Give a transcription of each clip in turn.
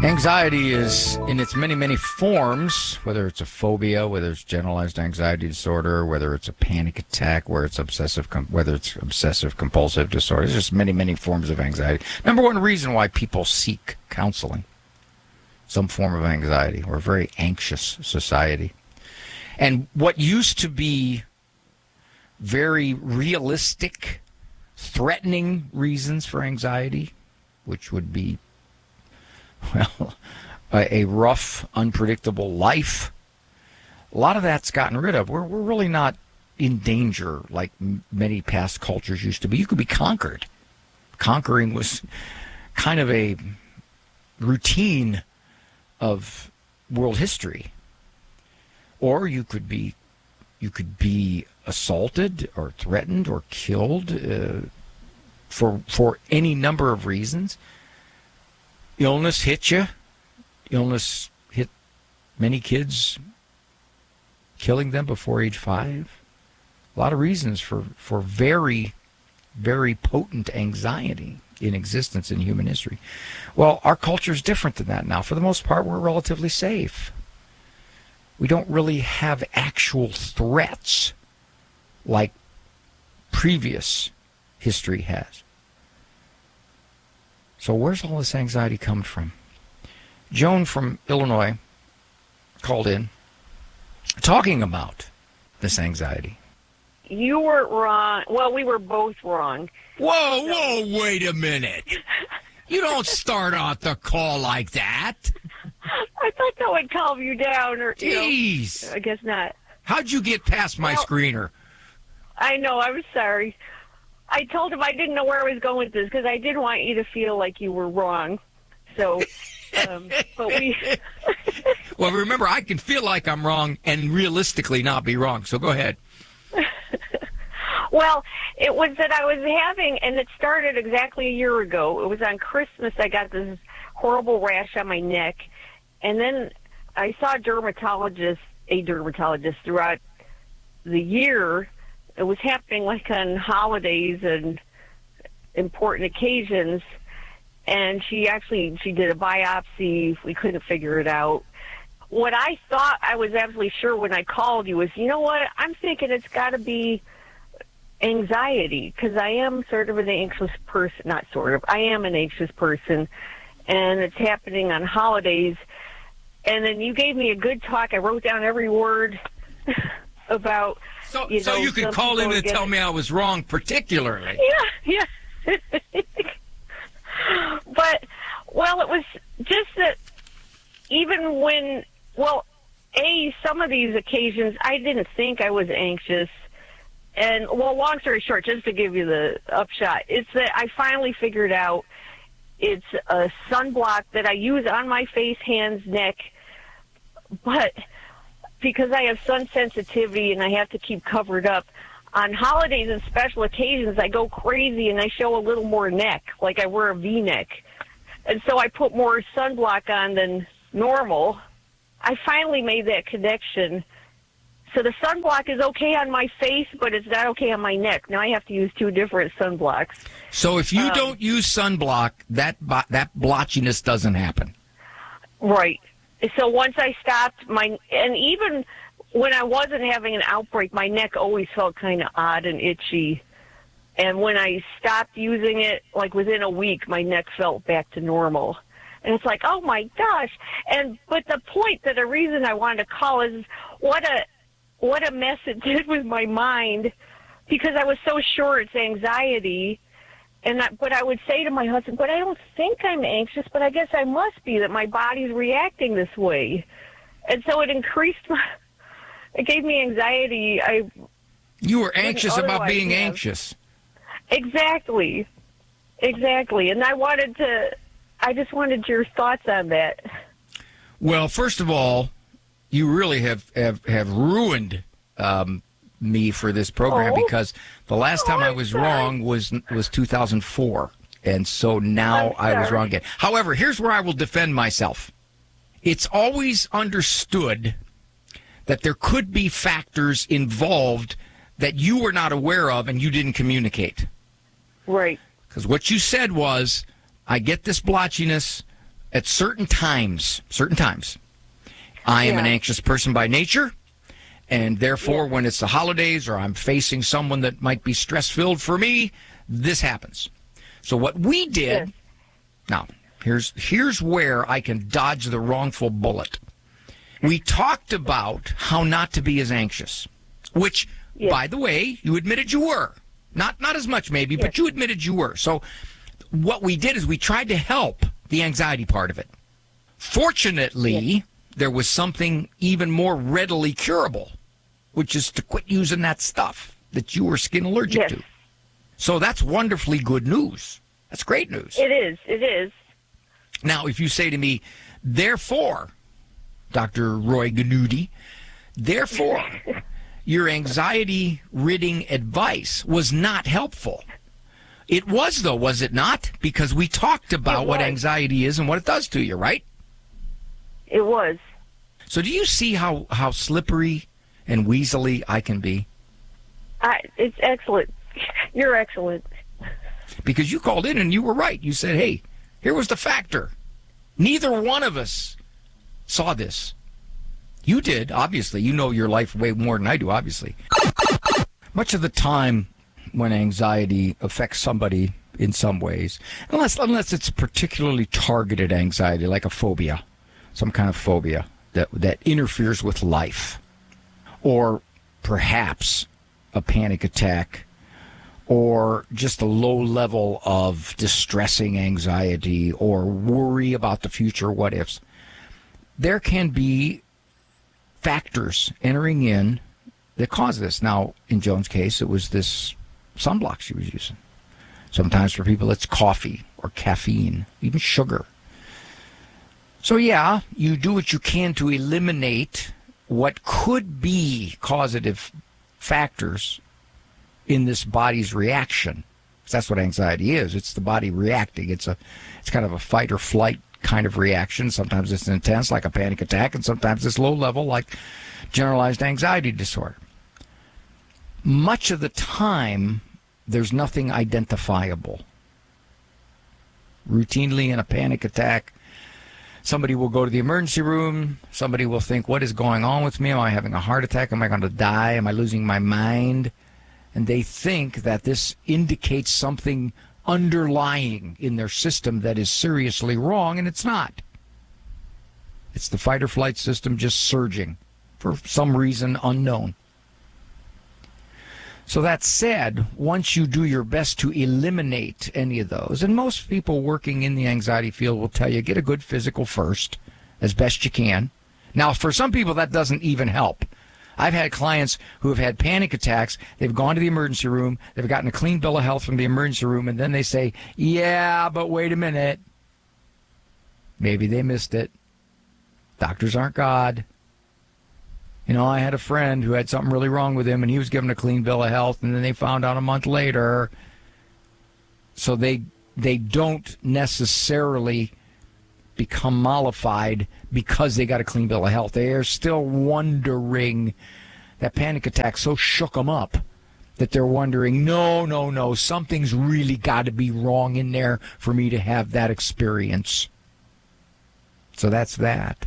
Anxiety is in its many, many forms, whether it's a phobia, whether it's generalized anxiety disorder, whether it's a panic attack, whether it's obsessive compulsive disorder. There's just many, many forms of anxiety. Number one reason why people seek counseling, some form of anxiety. We're a very anxious society. And what used to be very realistic, threatening reasons for anxiety, which would be, well, a rough, unpredictable life. A lot of that's gotten rid of. We're really not in danger like many past cultures used to be. You could be conquered. Conquering was kind of a routine of world history. Or you could be assaulted or threatened or killed for any number of reasons. Illness hit you. Illness hit many kids, killing them before age 5. A lot of reasons for very, very potent anxiety in existence in human history. Well, our culture is different than that now. For the most part, we're relatively safe. We don't really have actual threats like previous history has. So where's all this anxiety come from? Joan from Illinois called in talking about this anxiety. You were wrong. Well, we were both wrong. Whoa, wait a minute. You don't start out the call like that. I thought that would calm you down. Or, Jeez. I guess not. How'd you get past my screener? I know. I'm sorry. I told him I didn't know where I was going with this because I didn't want you to feel like you were wrong. So, but we... Well, remember, I can feel like I'm wrong and realistically not be wrong. So go ahead. Well, it was that I was having, and it started exactly a year ago. It was on Christmas. I got this horrible rash on my neck. And then I saw a dermatologist throughout the year. It was happening like on holidays and important occasions. And she did a biopsy. We couldn't figure it out. What I thought I was absolutely sure when I called you was, you know what? I'm thinking it's got to be anxiety because I am sort of an anxious person. Not sort of. I am an anxious person. And it's happening on holidays. And then you gave me a good talk. I wrote down every word about... So you could call in and tell me I was wrong particularly. Yeah. But, well, it was just that even when, some of these occasions, I didn't think I was anxious. And, long story short, just to give you the upshot, it's that I finally figured out it's a sunblock that I use on my face, hands, neck, but because I have sun sensitivity and I have to keep covered up, on holidays and special occasions, I go crazy and I show a little more neck, like I wear a V-neck. And so I put more sunblock on than normal. I finally made that connection. So the sunblock is okay on my face, but it's not okay on my neck. Now I have to use 2 different sunblocks. So if you don't use sunblock, that blotchiness doesn't happen. Right. So once I stopped, and even when I wasn't having an outbreak, my neck always felt kind of odd and itchy. And when I stopped using it, like within a week, my neck felt back to normal. And it's like, oh my gosh. But the point that the reason I wanted to call is what a mess it did with my mind, because I was so sure it's anxiety. But I would say to my husband, but I don't think I'm anxious, but I guess I must be, that my body's reacting this way. And so it it gave me anxiety. You were anxious about being anxious. Exactly. And I just wanted your thoughts on that. Well, first of all, you really have ruined me for this program because the last time I was wrong was 2004, and so now I was wrong again. However, here's where I will defend myself. It's always understood that there could be factors involved that you were not aware of and you didn't communicate. Right. Because what you said was, I get this blotchiness, at certain times, I am an anxious person by nature, and therefore when it's the holidays or I'm facing someone that might be stress-filled for me, this happens. So what we did, now, here's where I can dodge the wrongful bullet. We talked about how not to be as anxious, which, by the way, you admitted you were. Not as much maybe, but you admitted you were. So what we did is we tried to help the anxiety part of it. Fortunately, there was something even more readily curable, which is to quit using that stuff that you were skin allergic to. So that's wonderfully good news. That's great news. It is. Now, if you say to me, therefore, Dr. Roy Ganudi, therefore, your anxiety-ridding advice was not helpful. It was, though, was it not? Because we talked about what anxiety is and what it does to you, right? It was. So do you see how slippery and weaselly I can be? It's excellent. You're excellent. Because you called in and you were right. You said, hey, here was the factor. Neither one of us saw this. You did, obviously. You know your life way more than I do, obviously. Much of the time when anxiety affects somebody in some ways, unless it's particularly targeted anxiety, like a phobia, some kind of phobia that interferes with life, or perhaps a panic attack, or just a low level of distressing anxiety or worry about the future, what ifs. There can be factors entering in that cause this. Now, in Joan's case, it was this sunblock she was using. Sometimes for people, it's coffee or caffeine, even sugar. So, yeah, you do what you can to eliminate what could be causative factors in this body's reaction. That's what anxiety is. It's the body reacting. It's kind of a fight or flight kind of reaction. Sometimes it's intense, like a panic attack, and sometimes it's low level, like generalized anxiety disorder. Much of the time, there's nothing identifiable. Routinely in a panic attack, somebody will go to the emergency room. Somebody will think, what is going on with me? Am I having a heart attack? Am I going to die? Am I losing my mind? And they think that this indicates something underlying in their system that is seriously wrong, and it's not. It's the fight or flight system just surging for some reason unknown. So that said, once you do your best to eliminate any of those, and most people working in the anxiety field will tell you, get a good physical first, as best you can. Now, for some people, that doesn't even help. I've had clients who have had panic attacks. They've gone to the emergency room. They've gotten a clean bill of health from the emergency room, and then they say, yeah, but wait a minute. Maybe they missed it. Doctors aren't God. You know, I had a friend who had something really wrong with him, and he was given a clean bill of health, and then they found out a month later. So they don't necessarily become mollified because they got a clean bill of health. They are still wondering. That panic attack so shook them up that they're wondering, no, something's really got to be wrong in there for me to have that experience. So that's that.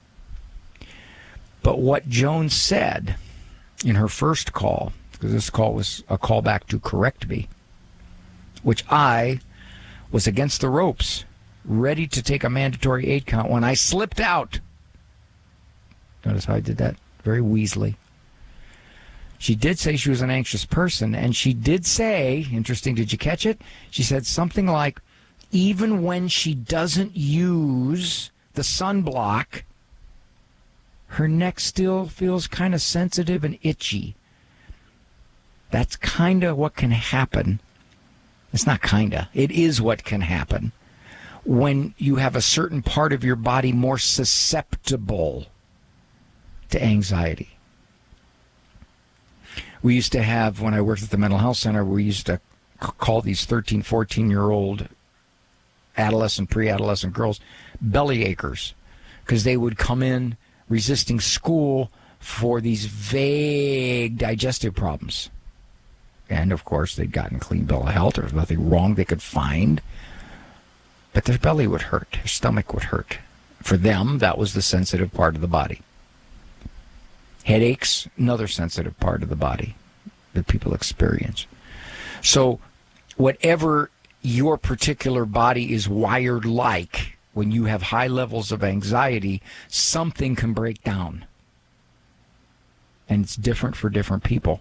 But what Joan said in her first call, because this call was a call back to correct me, which I was against the ropes, ready to take a mandatory 8 count when I slipped out. Notice how I did that? Very weaselly. She did say she was an anxious person, and she did say, interesting, did you catch it? She said something like, even when she doesn't use the sunblock, her neck still feels kind of sensitive and itchy. That's kind of what can happen. It's not kind of. It is what can happen when you have a certain part of your body more susceptible to anxiety. We used to have, when I worked at the mental health center, we used to call these 13, 14-year-old adolescent, pre-adolescent girls belly achers, because they would come in resisting school for these vague digestive problems. And, of course, they'd gotten a clean bill of health. There was nothing wrong they could find. but their belly would hurt, their stomach would hurt. For them, that was the sensitive part of the body. Headaches, another sensitive part of the body that people experience. So whatever your particular body is wired like, when you have high levels of anxiety, something can break down. And it's different for different people.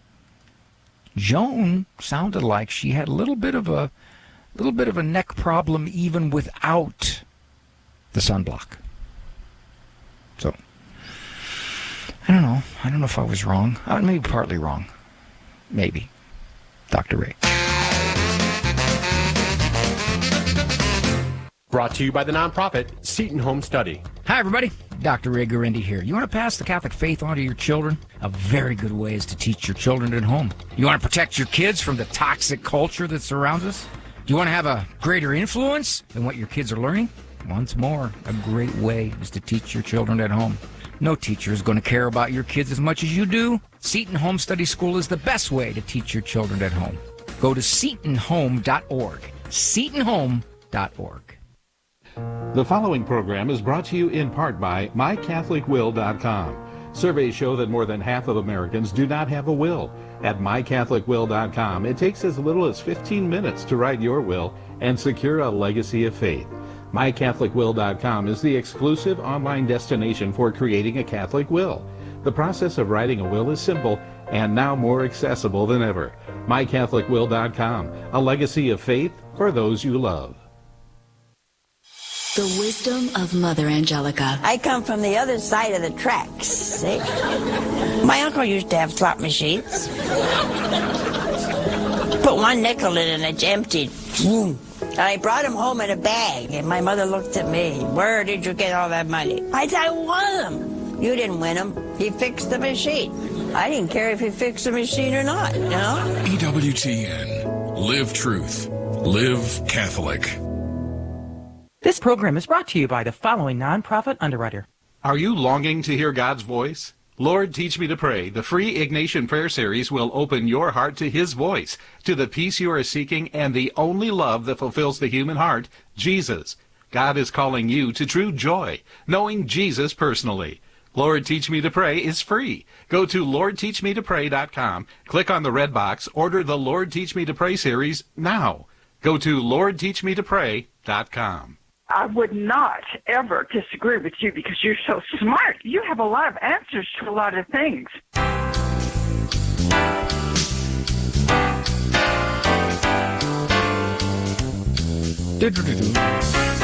Joan sounded like she had a little bit of a neck problem even without the sunblock. So I don't know. I don't know if I was wrong. Maybe partly wrong. Maybe. Dr. Ray. Brought to you by the nonprofit Seton Home Study. Hi, everybody. Dr. Ray Guarendi here. You want to pass the Catholic faith on to your children? A very good way is to teach your children at home. You want to protect your kids from the toxic culture that surrounds us? Do you want to have a greater influence than what your kids are learning? Once more, a great way is to teach your children at home. No teacher is going to care about your kids as much as you do. Seton Home Study School is the best way to teach your children at home. Go to setonhome.org. setonhome.org. The following program is brought to you in part by MyCatholicWill.com. Surveys show that more than half of Americans do not have a will. At MyCatholicWill.com, it takes as little as 15 minutes to write your will and secure a legacy of faith. MyCatholicWill.com is the exclusive online destination for creating a Catholic will. The process of writing a will is simple and now more accessible than ever. MyCatholicWill.com, a legacy of faith for those you love. The wisdom of Mother Angelica. I come from the other side of the tracks, see? My uncle used to have slot machines. Put one nickel in and it's emptied. And I brought him home in a bag, and my mother looked at me. Where did you get all that money? I said, I won them. You didn't win them. He fixed the machine. I didn't care if he fixed the machine or not, you know? EWTN. Live truth. Live Catholic. This program is brought to you by the following nonprofit underwriter. Are you longing to hear God's voice? Lord, Teach Me to Pray, the free Ignatian Prayer Series will open your heart to His voice, to the peace you are seeking, and the only love that fulfills the human heart, Jesus. God is calling you to true joy, knowing Jesus personally. Lord, Teach Me to Pray is free. Go to LordTeachMeToPray.com, click on the red box, order the Lord, Teach Me to Pray series now. Go to LordTeachMeToPray.com. I would not ever disagree with you because you're so smart. You have a lot of answers to a lot of things.